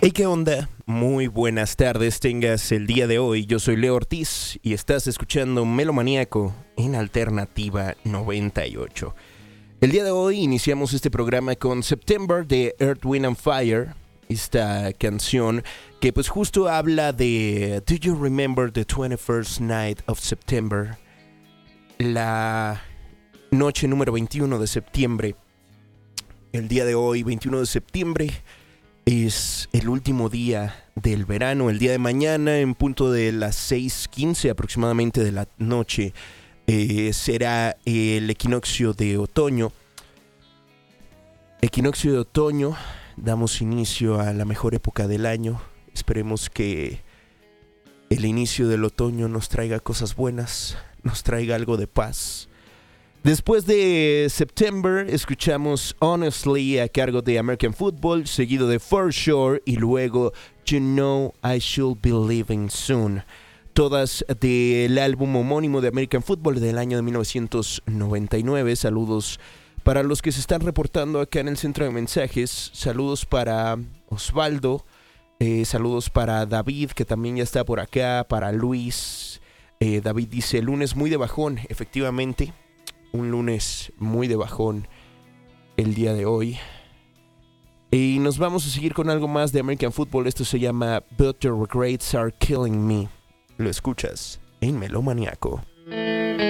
Hey, ¿qué onda? Muy buenas tardes tengas el día de hoy. Yo soy Leo Ortiz y estás escuchando Melomaníaco en Alternativa 98. El día de hoy iniciamos este programa con September de Earth, Wind and Fire. Esta canción que pues justo habla de Do you remember the 21st night of September? La noche número 21 de septiembre. El día de hoy, 21 de septiembre, es el último día del verano. El día de mañana, en punto de las 6:15 aproximadamente de la noche, será el equinoccio de otoño. Equinoccio de otoño, damos inicio a la mejor época del año. Esperemos que el inicio del otoño nos traiga cosas buenas, nos traiga algo de paz. Después de September, escuchamos Honestly a cargo de American Football, seguido de For Sure y luego You Know I Should Be Leaving Soon. Todas del álbum homónimo de American Football del año de 1999. Saludos para los que se están reportando acá en el centro de mensajes. Saludos para Osvaldo. Saludos para David, que también ya está por acá. Para Luis. David dice, lunes muy de bajón, efectivamente. Un lunes muy de bajón el día de hoy. Y nos vamos a seguir con algo más de American Football. Esto se llama But Your Regrets Are Killing Me. Lo escuchas en Melomaníaco.